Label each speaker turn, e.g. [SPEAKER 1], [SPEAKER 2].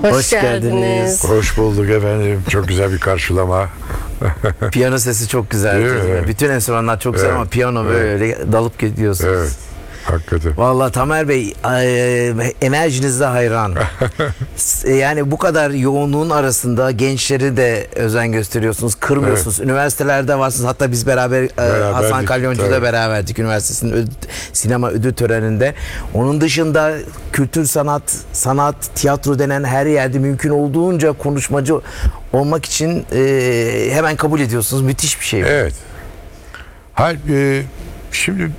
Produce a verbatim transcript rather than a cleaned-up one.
[SPEAKER 1] Hoş,
[SPEAKER 2] Hoş geldiniz.
[SPEAKER 1] geldiniz.
[SPEAKER 3] Hoş bulduk efendim. Çok güzel bir karşılama.
[SPEAKER 2] Piyano sesi çok güzel.
[SPEAKER 3] Değil mi?
[SPEAKER 2] Bütün enstrümanlar çok güzel
[SPEAKER 3] Evet.
[SPEAKER 2] ama piyano böyle dalıp gidiyorsunuz.
[SPEAKER 3] Evet. Hakikaten.
[SPEAKER 2] Vallahi Tamer Bey, e, enerjinizde hayran. S- yani bu kadar yoğunluğun arasında gençleri de özen gösteriyorsunuz, kırmıyorsunuz. Üniversitelerde varsınız. Hatta biz beraber, e,
[SPEAKER 3] Beraberdik,
[SPEAKER 2] Hasan Kalyoncu'da
[SPEAKER 3] tabii.
[SPEAKER 2] beraberdik üniversitesinin öd- sinema ödül töreninde. Onun dışında kültür, sanat, sanat, tiyatro denen her yerde mümkün olduğunca konuşmacı olmak için e, hemen kabul ediyorsunuz. Müthiş bir şey bu.
[SPEAKER 3] Evet. Hayır, e, şimdi